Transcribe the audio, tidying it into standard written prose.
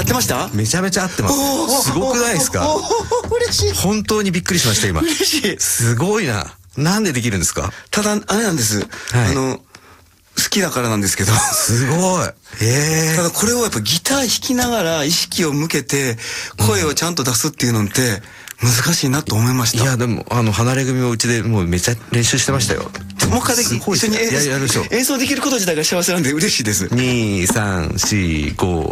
ってました？ めちゃめちゃ合ってます。すごくないですか？ 嬉しい。 本当にびっくりしました今。 嬉しい。 すごいな。なんでできるんですか？ ただあれなんです、好きだからなんですけど。 すごい。 ただこれをやっぱギター弾きながら意識を向けて声をちゃんと出すっていうのって難しいなと思いました。 いやでも離れ組もうちでもうめっちゃ練習してましたよ。 もう一回だけ一緒にやりましょう。 演奏できること自体が幸せなんで嬉しいです。 2、3、4、5